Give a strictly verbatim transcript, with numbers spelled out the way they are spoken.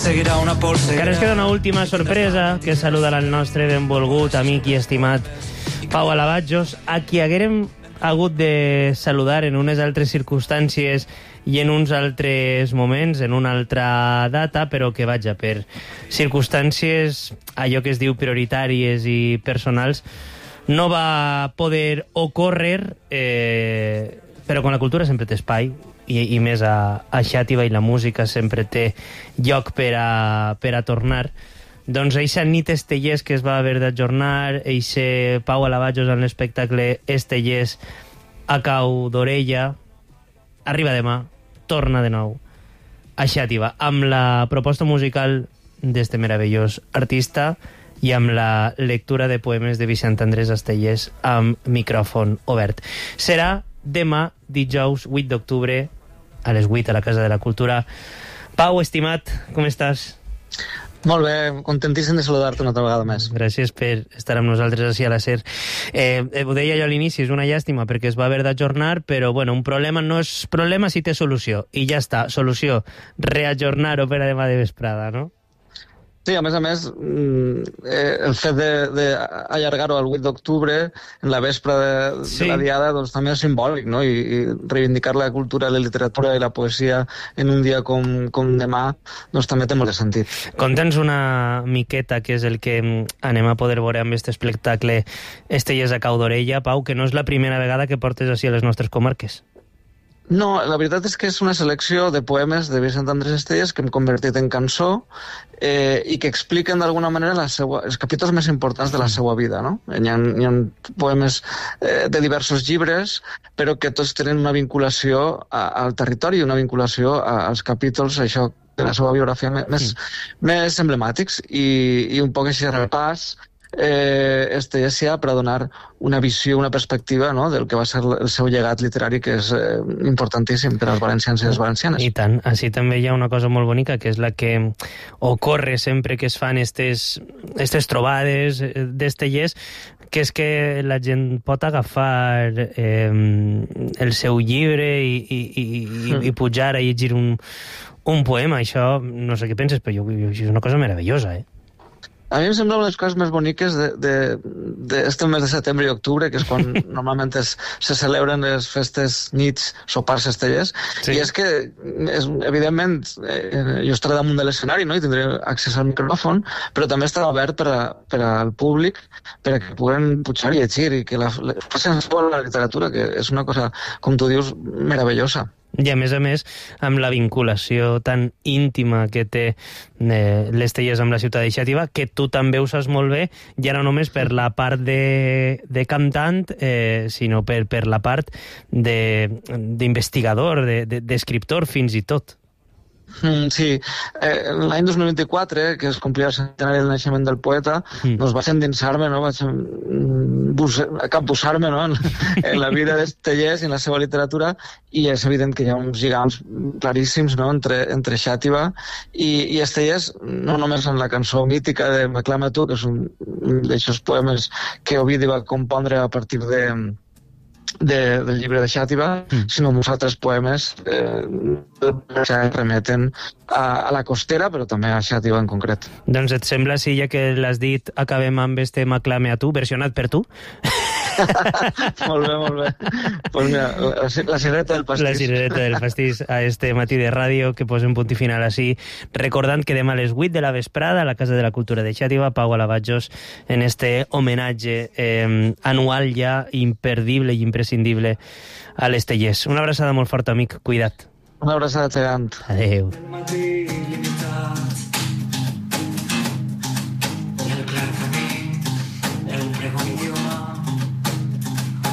seguirà una polsera. Encara ens queda una última sorpresa, que és saludar al nostre benvolgut amic i estimat Pau Alabajos, a qui haguérem hagut de saludar en unes altres circumstàncies i en uns altres moments, en una altra data, però que, vaja, per circumstàncies, allò que es diu prioritàries i personals, no va poder ocórrer, eh, però quan la cultura sempre té espai, i, i més a, a Xàtiva, i la música sempre té lloc per a, per a tornar. Doncs eixa nit Estellers que es va haver d'ajornar, eixe Pau Alabajos en l'espectacle Estellers a cau d'orella, arriba demà, torna de nou a Xàtiva, amb la proposta musical d'este meravellós artista i amb la lectura de poemes de Vicent Andrés Estellers amb micròfon obert. Serà demà, dijous vuit d'octubre, a les vuit, a la Casa de la Cultura. Pau, estimat, com estàs? Molt bé, contentíssim de saludar-te una altra vegada més. Gràcies per estar amb nosaltres així a la SER. Eh, ho deia jo a l'inici, és una llàstima perquè es va haver d'ajornar, però bueno, un problema no és problema si té solució. I ja està, solució, reajornar-ho per a demà de vesprada, no? Sí, a més a més, eh, el fet d'allargar-ho al vuit d'octubre, en la vespre de, sí. de la diada, doncs també és simbòlic, no? I, i reivindicar la cultura, la literatura i la poesia en un dia com, com demà, doncs també té molt de sentit. Conta'ns una miqueta què és el que anem a poder veure amb aquest espectacle Estellers a cau d'orella, Pau, que no és la primera vegada que portes així a les nostres comarques. No, la veritat és que és una selecció de poemes de Vicent Andrés Estellers que hem convertit en cançó eh, i que expliquen d'alguna manera la seua, els capítols més importants de la seva vida, no? Hi ha, hi ha poemes eh, de diversos llibres, però que tots tenen una vinculació a, al territori, una vinculació a, als capítols, això, de la seva biografia més, sí. més emblemàtics, i, i un poc així de repàs eh, Estellers per a donar una visió, una perspectiva, no?, del que va ser el seu llegat literari, que és eh, importantíssim per als valencians i les valencianes. I tant. Així també hi ha una cosa molt bonica, que és la que ocorre sempre que es fan estes, estes trobades d'Estellers, que és que la gent pot agafar eh, el seu llibre i, i, i, i, i pujar a llegir un, un poema. Això, no sé què penses, però jo, jo, és una cosa meravellosa, eh? A mi em sembla una de les coses més boniques d'este mes de setembre i octubre, que és quan normalment es, se celebren les festes, nits, sopars Estellers, sí. I és que, és, evidentment, eh, jo estaré damunt de l'escenari, no?, i tindré accés al micròfon, però també estarà obert per, a, per al públic, per a que puguen pujar i llegir, i que la, la, facin por a la literatura, que és una cosa, com tu dius, meravellosa. I a més a més, amb la vinculació tan íntima que té eh, l'Estellers amb la ciutat de Xàtiva, que tu també ho saps molt bé, ja no només per la part de, de cantant, eh, sinó per, per la part d'investigador, de, de, d'escriptor fins i tot. Mm, sí, eh, l'any dos mil vint-i-quatre, que es complia el centenari del naixement del poeta, mm. doncs vaig endinsar-me, no? vaig capbussar-me, no?, en, en la vida d'Estellers i en la seva literatura, i és evident que hi ha uns lligams claríssims, no?, entre, entre Xàtiva i, i Estellers, no només en la cançó mítica de M'aclama tu, que és un, un d'aixòs poemes que Ovidi va compondre a partir de De, del llibre de Xàtiva, mm. sinó molts altres poemes eh, que remeten a, a la costera, però també a Xàtiva en concret. Doncs et sembla, si ja que l'has dit, acabem amb este M'aclame a tu, versionat per tu? Molt bé, molt bé. Pues mira, la, la cirereta del pastís. La cirereta del pastís a este matí de ràdio, que posem punt i final així, recordant que demà a les vuit de la vesprada a la Casa de la Cultura de Xàtiva, Pau Alabajos, en este homenatge eh, anual ja imperdible i imprescindible a l'Estellers. Una abraçada molt forta, amic. Cuida't. Una abraçada gegant. Adéu.